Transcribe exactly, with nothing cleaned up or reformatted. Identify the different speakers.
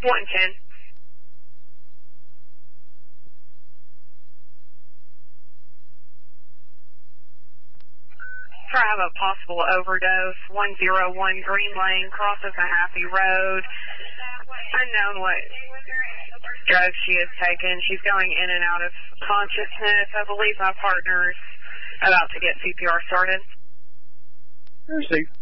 Speaker 1: one ten. I have a possible overdose. one oh one Green Lane, crosses a Happy Road. Unknown what drugs she has taken. She's going in and out of consciousness. I believe my partner's about to get C P R started.
Speaker 2: Received.